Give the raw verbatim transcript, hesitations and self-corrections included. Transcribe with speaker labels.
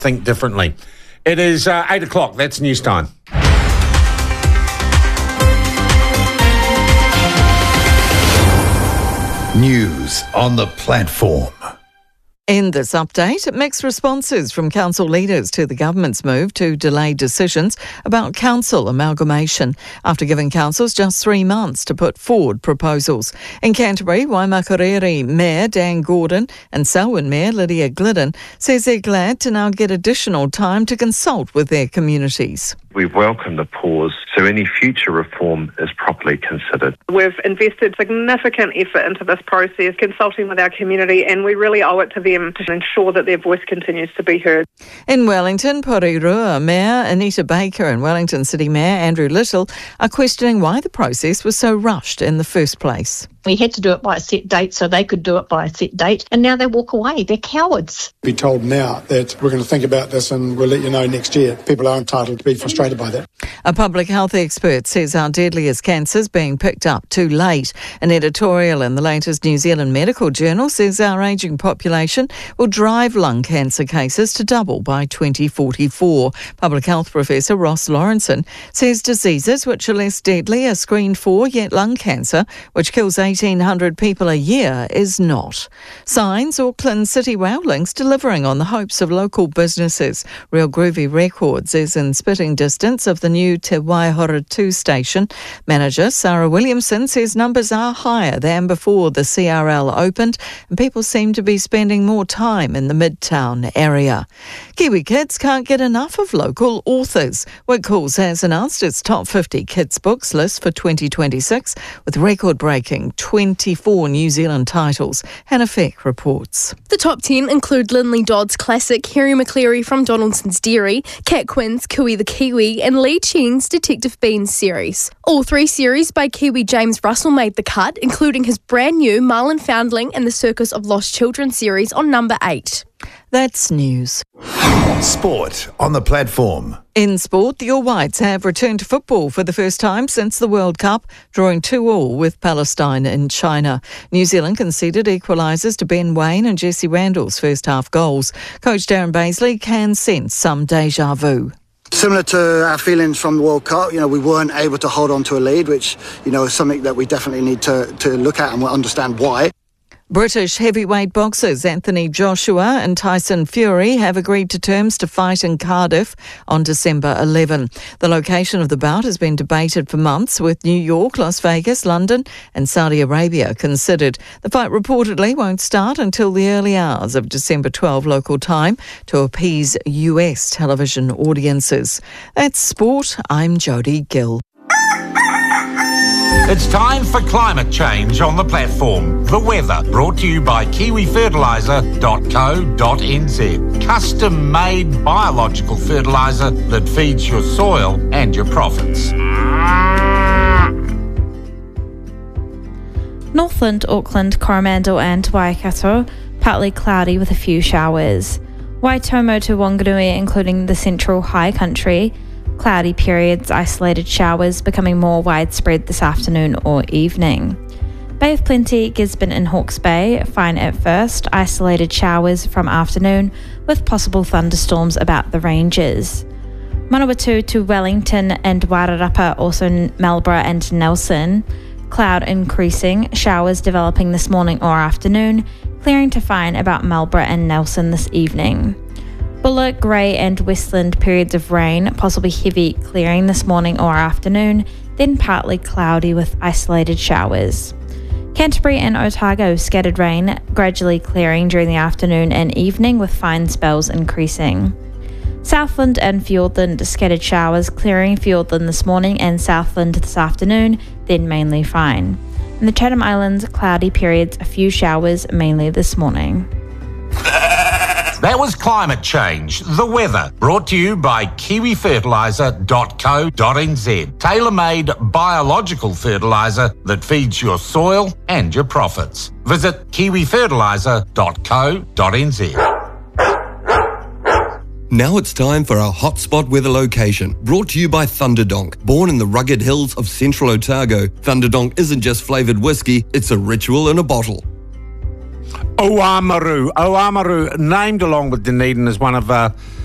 Speaker 1: think differently. It is uh, eight o'clock. That's news time.
Speaker 2: News on the platform.
Speaker 3: In this update, mixed responses from council leaders to the government's move to delay decisions about council amalgamation after giving councils just three months to put forward proposals. In Canterbury, Waimakariri Mayor Dan Gordon and Selwyn Mayor Lydia Glidden says they're glad to now get additional time to consult with their communities.
Speaker 4: We've welcomed the pause so any future reform is properly considered.
Speaker 5: We've invested significant effort into this process, consulting with our community, and we really owe it to them to ensure that their voice continues to be heard.
Speaker 3: In Wellington, Porirua Mayor Anita Baker and Wellington City Mayor Andrew Little are questioning why the process was so rushed in the first place.
Speaker 6: We had to do it by a set date so they could do it by a set date, and now they walk away. They're cowards.
Speaker 7: Be told now that we're going to think about this and we'll let you know next year. People are entitled to be frustrated by that.
Speaker 3: A public health expert says our deadliest cancer's being picked up too late. An editorial in the latest New Zealand Medical Journal says our ageing population will drive lung cancer cases to double by twenty forty-four. Public health professor Ross Lawrenson says diseases which are less deadly are screened for, yet lung cancer, which kills eighteen hundred people a year, is not. Signs, Auckland City Rail links delivering on the hopes of local businesses. Real Groovy Records is in spitting distance of the new Te Waihora two station. Manager Sarah Williamson says numbers are higher than before the C R L opened and people seem to be spending more time in the Midtown area. Kiwi kids can't get enough of local authors. Whitcoulls has announced its top fifty kids books list for twenty twenty-six with record-breaking twenty-four New Zealand titles. Hannah Feck reports.
Speaker 8: The top ten include Lindley Dodd's classic Harry McCleary from Donaldson's Dairy, Kat Quinn's Kui the Kiwi and Lee Cheng's Detective Beans series. All three series by Kiwi James Russell made the cut, including his brand new Marlin Foundling and the Circus of Lost Children series on number eight.
Speaker 3: That's news.
Speaker 2: Sport on the platform.
Speaker 3: In sport, the All Whites have returned to football for the first time since the World Cup, drawing two all with Palestine in China. New Zealand conceded equalisers to Ben Waine and Jesse Randall's first half goals. Coach Darren Baisley can sense some deja vu.
Speaker 9: Similar to our feelings from the World Cup, you know, we weren't able to hold on to a lead, which, you know, is something that we definitely need to, to look at and we'll understand why.
Speaker 3: British heavyweight boxers Anthony Joshua and Tyson Fury have agreed to terms to fight in Cardiff on December eleventh. The location of the bout has been debated for months, with New York, Las Vegas, London and Saudi Arabia considered. The fight reportedly won't start until the early hours of December twelfth local time to appease U S television audiences. That's sport. I'm Jodie Gill.
Speaker 1: It's time for climate change on the platform. The weather, brought to you by kiwi fertiliser dot co dot n z. Custom-made biological fertiliser that feeds your soil and your profits.
Speaker 10: Northland, Auckland, Coromandel and Waikato, partly cloudy with a few showers. Waitomo to Wanganui, including the central high country, cloudy periods, isolated showers becoming more widespread this afternoon or evening. Bay of Plenty, Gisborne and Hawke's Bay, fine at first, isolated showers from afternoon with possible thunderstorms about the ranges. Manawatu to Wellington and Wairarapa, also Marlborough and Nelson, cloud increasing, showers developing this morning or afternoon, clearing to fine about Marlborough and Nelson this evening. Buller, Grey and Westland periods of rain, possibly heavy clearing this morning or afternoon, then partly cloudy with isolated showers. Canterbury and Otago, scattered rain, gradually clearing during the afternoon and evening with fine spells increasing. Southland and Fiordland, scattered showers, clearing Fiordland this morning and Southland this afternoon, then mainly fine. In the Chatham Islands, cloudy periods, a few showers, mainly this morning.
Speaker 1: That was climate change, the weather, brought to you by kiwi fertiliser dot co dot n z. Tailor-made biological fertiliser that feeds your soil and your profits. Visit kiwi fertiliser dot co dot n z.
Speaker 11: Now it's time for our hotspot weather location, brought to you by Thunderdonk. Born in the rugged hills of central Otago, Thunderdonk isn't just flavoured whiskey, it's a ritual in a bottle.
Speaker 1: Oamaru. Oamaru, named along with Dunedin as one of uh,